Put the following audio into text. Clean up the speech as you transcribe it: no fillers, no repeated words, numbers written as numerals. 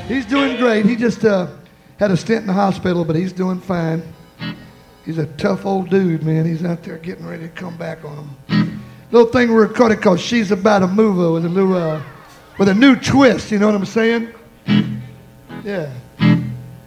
He's doing great. He just had a stint in the hospital, but he's doing fine. He's a tough old dude, man. He's out there getting ready to come back on him. Little thing we recorded called "She's About to Move" with a new twist. You know what I'm saying? Yeah.